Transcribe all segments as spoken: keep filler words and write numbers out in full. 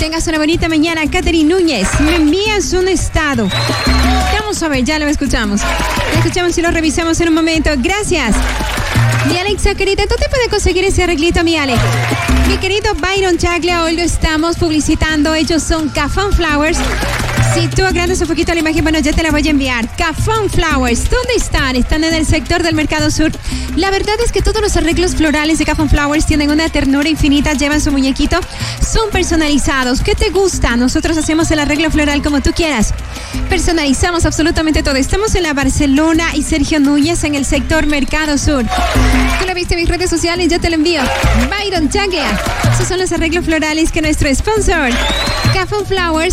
Tengas una bonita mañana. Catherine Núñez, me envías un estado. Vamos a ver, ya lo escuchamos. Lo escuchamos y lo revisamos en un momento. Gracias. Mi Alexa querida, ¿dónde puede conseguir ese arreglito, mi Ale? Mi querido Byron Chaglia, hoy lo estamos publicitando. Ellos son Cafón Flowers. Si tú agrandas un poquito la imagen, bueno, ya te la voy a enviar. Cafón Flowers, ¿dónde están? Están en el sector del Mercado Sur. La verdad es que todos los arreglos florales de Cafón Flowers tienen una ternura infinita, llevan su muñequito, son personalizados. ¿Qué te gusta? Nosotros hacemos el arreglo floral como tú quieras. Personalizamos absolutamente todo. Estamos en la Barcelona y Sergio Núñez en el sector Mercado Sur. Tú lo viste en mis redes sociales, ya te lo envío. Byron Chaglia. Esos son los arreglos florales que nuestro sponsor, Cafón Flowers,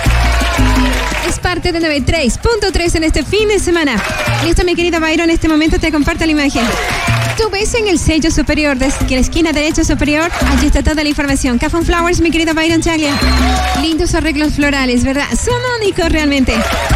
es parte de noventa y tres punto tres en este fin de semana. Listo, mi querido Byron, en este momento te comparto la imagen. Tú ves en el sello superior de la esquina derecha superior, allí está toda la información. Cafón Flowers, mi querido Byron Chaglia. Lindos arreglos florales, ¿verdad? Son únicos realmente.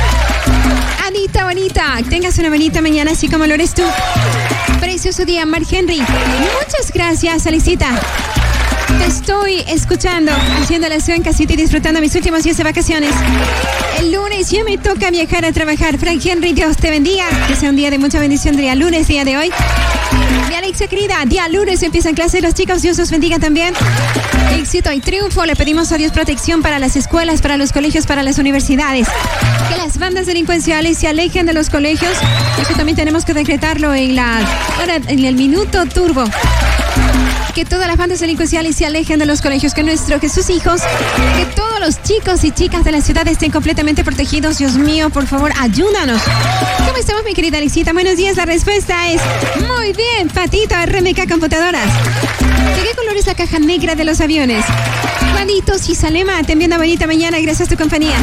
Anita, bonita, tengas una bonita mañana, así como lo eres tú. Precioso día, Mark Henry. Muchas gracias, Alicita. Te estoy escuchando, haciendo la acción en casita y disfrutando mis últimos días de vacaciones. El lunes ya me toca viajar a trabajar. Frank Henry, Dios te bendiga. Que sea un día de mucha bendición, día lunes, día de hoy. Mi Alexa querida, día lunes empiezan clases los chicos, Dios los bendiga también. Éxito y triunfo, le pedimos a Dios protección para las escuelas, para los colegios, para las universidades. Que las bandas delincuenciales se alejen de los colegios. Eso también tenemos que decretarlo en la hora, en el minuto turbo. Que todas las bandas delincuenciales se alejen de los colegios, que nuestro, que sus hijos, que todos los chicos y chicas de la ciudad estén completamente protegidos. Dios mío, por favor, ayúdanos. ¿Cómo estamos, mi querida Alicita? Buenos días, la respuesta es muy bien, Patito, R M K Computadoras. ¿De qué color es la caja negra de los aviones? Juanito Cisalema, te envío una bonita mañana, gracias a tu compañía.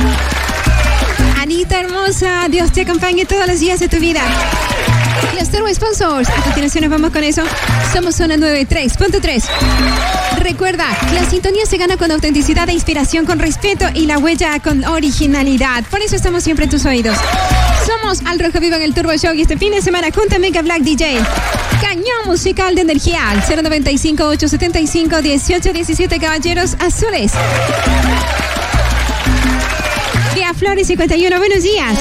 Anita hermosa, Dios te acompañe todos los días de tu vida. Los Turbo Sponsors. A continuación nos vamos con eso. Somos Zona noventa y tres punto tres. Recuerda, la sintonía se gana con autenticidad e inspiración, con respeto y la huella con originalidad. Por eso estamos siempre en tus oídos. Somos Al Rojo Vivo en el Turbo Show y este fin de semana junto a Mega Black D J. Cañón musical de energía al cero noventa y cinco, ochocientos setenta y cinco, dieciocho diecisiete, Caballeros Azules. Vía Flores cincuenta y uno, buenos días.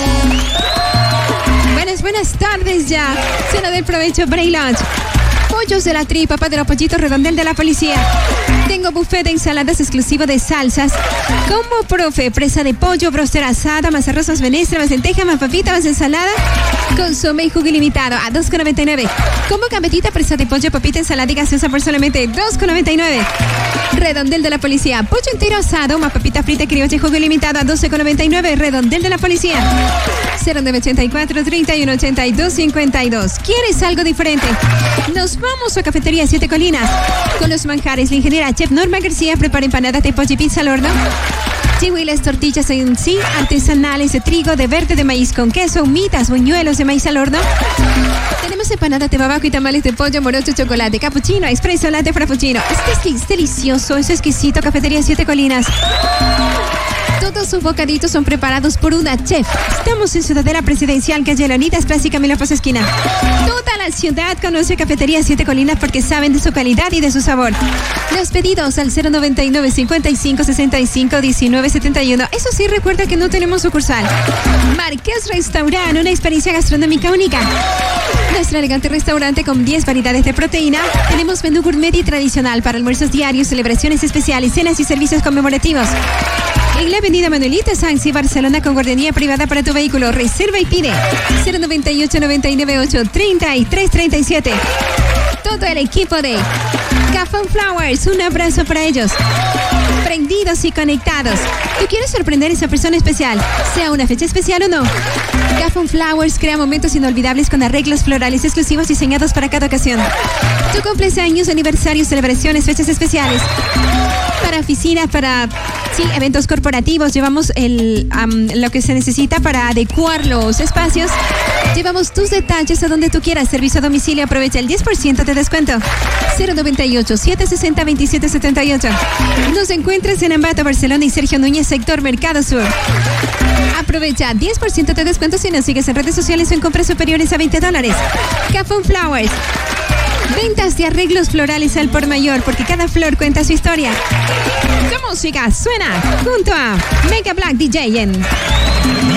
Buenas, buenas tardes ya. Cena del provecho, Bray Lunch. Pollos de la tripa, papá de los pollitos, redondel de la policía. Tengo buffet de ensaladas exclusivo de salsas. Combo profe, presa de pollo, bróster asada, más arroz, más menestra, más lenteja, más papita, más ensalada. Consome y jugo ilimitado a dos con noventa y nueve. Combo gambetita, presa de pollo, papita, ensalada y gaseosa por solamente dos con noventa y nueve. Redondel de la policía, pollo entero asado, más papita frita, criolla y jugo ilimitado a doce con noventa y nueve. Redondel de la policía. cero nueve ochenta y cuatro, treinta y uno ochenta y dos, cincuenta y dos. ¿Quieres algo diferente? Nos vamos a Cafetería Siete Colinas. Con los manjares, la ingeniera chef Norma García prepara empanadas de pollo y pizza al horno. Chihuiles, tortillas en sí, artesanales de trigo, de verde, de maíz con queso, humitas, buñuelos de maíz al horno. Tenemos empanadas de babaco y tamales de pollo, morocho, chocolate, cappuccino, espresso, latte, frappuccino. Es que es delicioso, es exquisito. Cafetería Siete Colinas. Todos sus bocaditos son preparados por una chef. Estamos en Ciudadela Presidencial, calle Leonidas, Plaza Camilo Paz Esquina. Toda la ciudad conoce Cafetería Siete Colinas porque saben de su calidad y de su sabor. Los pedidos al cero noventa y nueve, cincuenta y cinco, sesenta y cinco, diecinueve setenta y uno. Eso sí, recuerda que no tenemos sucursal. Marqués Restaurant, una experiencia gastronómica única. Nuestro elegante restaurante con diez variedades de proteína. Tenemos menú gourmet y tradicional para almuerzos diarios, celebraciones especiales, cenas y servicios conmemorativos. En la avenida Manuelita Sanz, Barcelona, con guardería privada para tu vehículo. Reserva y pide cero noventa y ocho, noventa y nueve ocho, treinta y tres treinta y siete. Todo el equipo de Cafón Flowers, un abrazo para ellos. Prendidos y conectados. ¿Tú quieres sorprender a esa persona especial? Sea una fecha especial o no. Cafón Flowers crea momentos inolvidables con arreglos florales exclusivos diseñados para cada ocasión. Tú cumples años, aniversarios, celebraciones, fechas especiales. Para oficinas, para sí, eventos corporativos, llevamos el, um, lo que se necesita para adecuar los espacios. Llevamos tus detalles a donde tú quieras. Servicio a domicilio, aprovecha el diez por ciento de descuento. cero noventa y ocho, setecientos sesenta, veintisiete setenta y ocho. Nos encuentras en Ambato, Barcelona y Sergio Núñez, sector Mercado Sur. Aprovecha diez por ciento de descuento si nos sigues en redes sociales o en compras superiores a veinte dólares. Cafón Flowers. Ventas de arreglos florales al por mayor, porque cada flor cuenta su historia. ¿Cómo música suena junto a Mega Black D J en